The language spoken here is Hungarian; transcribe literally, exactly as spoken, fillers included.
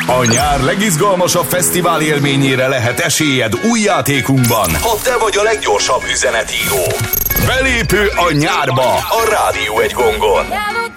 A nyár legizgalmasabb fesztivál élményére lehet esélyed új játékunkban, ha te vagy a leggyorsabb üzenetíró. Belépő a nyárba a Rádió egy gongon.